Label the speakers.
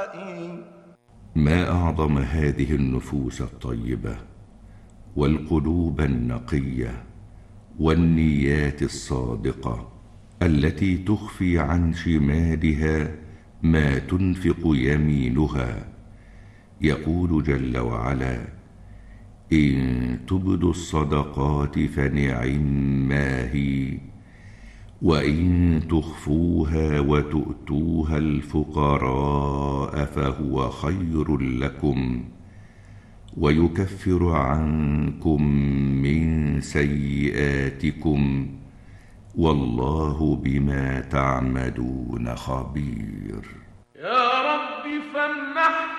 Speaker 1: ما أعظم هذه النفوس الطيبة والقلوب النقية والنيات الصادقة التي تخفي عن شمالها ما تنفق يمينها. يقول جل وعلا: إن تبدوا الصدقات فنعما هي، وإن تخفوها وتؤتوها الفقراء فهو خير لكم ويكفر عنكم من سيئاتكم والله بما تعملون خبير.